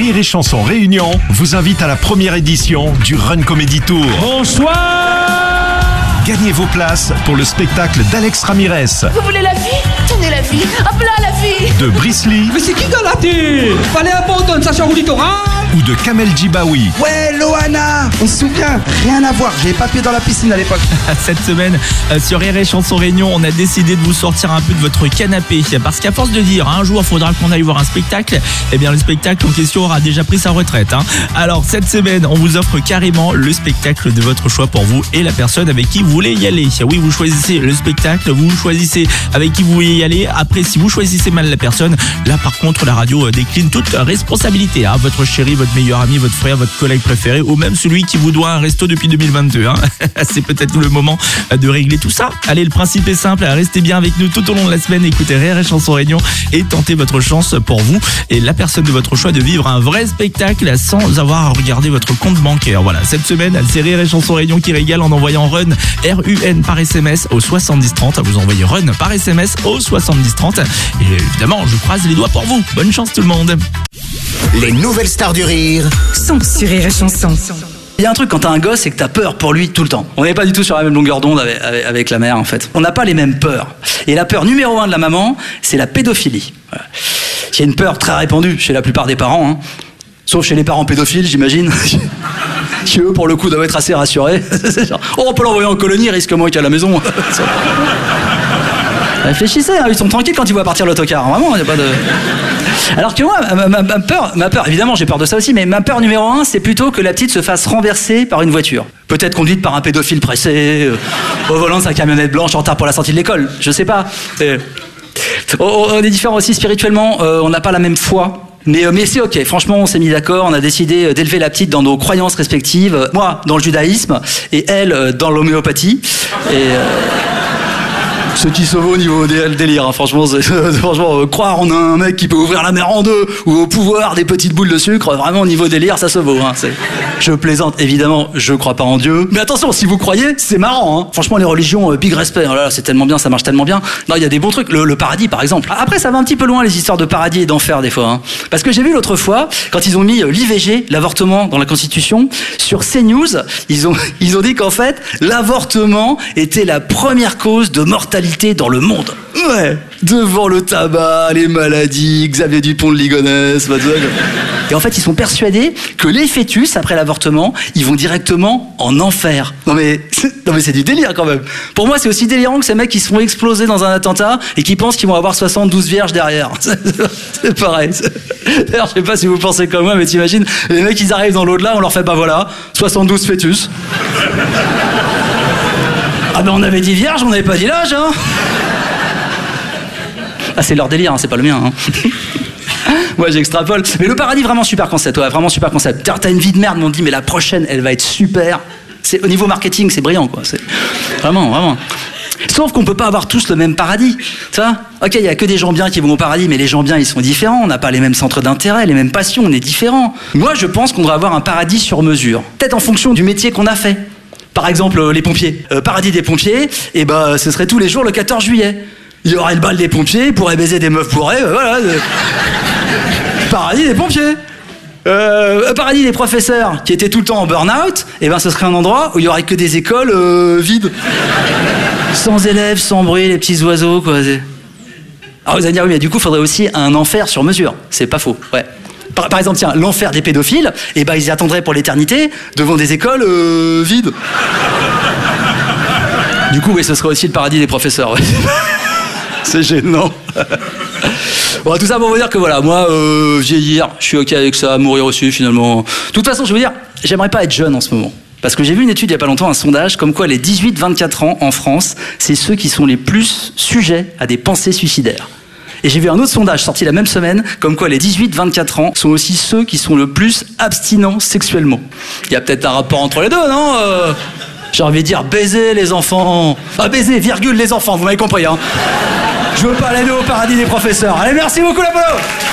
Rire et Chanson Réunion vous invite à la première édition du Run Comedy Tour. Bonsoir. Gagnez vos places pour le spectacle d'Alex Ramirez. Vous voulez la vie? Tenez la vie. Hop là, la vie. De Bruce Lee. Mais c'est qui dans la tête? Fallait abandonner ça sur le littoral. Ou de Kamel Djibaoui. Ouais, Loana, on se souvient, rien à voir, j'avais pas pied dans la piscine à l'époque. Cette semaine, sur Rire et Chanson Réunion, on a décidé de vous sortir un peu de votre canapé. Parce qu'à force de dire, un jour, il faudra qu'on aille voir un spectacle, eh bien, le spectacle en question aura déjà pris sa retraite. Alors, cette semaine, on vous offre carrément le spectacle de votre choix pour vous et la personne avec qui vous voulez y aller. Oui, vous choisissez le spectacle, vous choisissez avec qui vous voulez y aller. Après, si vous choisissez mal la personne, là, par contre, la radio décline toute responsabilité. Votre chéri, votre meilleur ami, votre frère, votre collègue préféré ou même celui qui vous doit un resto depuis 2022. C'est peut-être le moment de régler tout ça. Allez, le principe est simple, restez bien avec nous tout au long de la semaine, écoutez Rire et Chanson Réunion et tentez votre chance pour vous et la personne de votre choix de vivre un vrai spectacle sans avoir à regarder votre compte bancaire. Voilà, cette semaine, c'est Rire et Chanson Réunion qui régale en envoyant RUN, R-U-N par SMS au 7030. Vous envoyez RUN par SMS au 7030 et évidemment, je croise les doigts pour vous. Bonne chance tout le monde. Les nouvelles stars du rire sont sur Rire et Chanson. Il y a un truc quand t'as un gosse, c'est que t'as peur pour lui tout le temps. On n'est pas du tout sur la même longueur d'onde avec la mère en fait. On n'a pas les mêmes peurs. Et la peur numéro 1 de la maman, c'est la pédophilie. Voilà. Il y a une peur très répandue chez la plupart des parents, sauf chez les parents pédophiles, j'imagine. Qui eux, pour le coup, doivent être assez rassurés. On peut l'envoyer en colonie, il risque moins qu'à la maison. Réfléchissez, ils sont tranquilles quand ils voient partir l'autocar. Vraiment, il n'y a pas de... Alors que moi, ma peur, évidemment j'ai peur de ça aussi, mais ma peur numéro 1, c'est plutôt que la petite se fasse renverser par une voiture. Peut-être conduite par un pédophile pressé, au volant de sa camionnette blanche en retard pour la sortie de l'école, je sais pas. On est différents aussi spirituellement, on n'a pas la même foi. Mais c'est ok, franchement on s'est mis d'accord, on a décidé d'élever la petite dans nos croyances respectives, moi dans le judaïsme et elle dans l'homéopathie. Ce qui se vaut au niveau délire, franchement, croire en un mec qui peut ouvrir la mer en deux ou au pouvoir des petites boules de sucre, vraiment au niveau délire, ça se vaut. Je plaisante, évidemment, je crois pas en Dieu. Mais attention, si vous croyez, c'est marrant. Franchement, les religions, big respect. Là, c'est tellement bien, ça marche tellement bien. Non, il y a des bons trucs. Le paradis, par exemple. Après, ça va un petit peu loin les histoires de paradis et d'enfer des fois. Parce que j'ai vu l'autre fois, quand ils ont mis l'IVG, l'avortement dans la Constitution, sur CNews, ils ont dit qu'en fait, l'avortement était la première cause de mortalité dans le monde. Ouais, devant le tabac, les maladies, Xavier Dupont de Ligonnès, et en fait, ils sont persuadés que les fœtus, après l'avortement, ils vont directement en enfer. Non mais c'est du délire quand même. Pour moi, c'est aussi délirant que ces mecs qui se font exploser dans un attentat et qui pensent qu'ils vont avoir 72 vierges derrière. C'est pareil. D'ailleurs, je sais pas si vous pensez comme moi, mais t'imagines, les mecs, ils arrivent dans l'au-delà, on leur fait, 72 fœtus. Ah ben on avait dit vierge, on n'avait pas dit l'âge, Ah c'est leur délire, c'est pas le mien, Moi j'extrapole. Mais le paradis, vraiment super concept, vraiment super concept. T'as une vie de merde, mais on dit mais la prochaine, elle va être super. Au niveau marketing, c'est brillant, quoi. C'est vraiment. Sauf qu'on peut pas avoir tous le même paradis, tu vois. Ok, il y a que des gens bien qui vont au paradis, mais les gens bien, ils sont différents. On n'a pas les mêmes centres d'intérêt, les mêmes passions, on est différents. Moi, je pense qu'on devrait avoir un paradis sur mesure. Peut-être en fonction du métier qu'on a fait. Par exemple, les pompiers. Paradis des pompiers, ce serait tous les jours le 14 juillet. Il y aurait le bal des pompiers, ils pourraient baiser des meufs bourrées, voilà. Paradis des pompiers. Paradis des professeurs qui étaient tout le temps en burn-out, ce serait un endroit où il y aurait que des écoles vides. Sans élèves, sans bruit, les petits oiseaux, quoi. Alors vous allez dire, oui, mais du coup, il faudrait aussi un enfer sur mesure. C'est pas faux, ouais. Par exemple, tiens, l'enfer des pédophiles, ils y attendraient pour l'éternité devant des écoles vides. Du coup, oui, ce serait aussi le paradis des professeurs. Ouais. C'est gênant. Bon, tout ça pour vous dire que voilà, moi, vieillir, je suis ok avec ça, mourir aussi finalement. De toute façon, je veux dire, j'aimerais pas être jeune en ce moment. Parce que j'ai vu une étude il y a pas longtemps, un sondage, comme quoi les 18-24 ans en France, c'est ceux qui sont les plus sujets à des pensées suicidaires. Et j'ai vu un autre sondage sorti la même semaine, comme quoi les 18-24 ans sont aussi ceux qui sont le plus abstinents sexuellement. Il y a peut-être un rapport entre les deux, non J'ai envie de dire baiser les enfants. Ah, baiser, virgule, les enfants, vous m'avez compris, Je veux pas aller au paradis des professeurs. Allez, merci beaucoup, l'Apollo.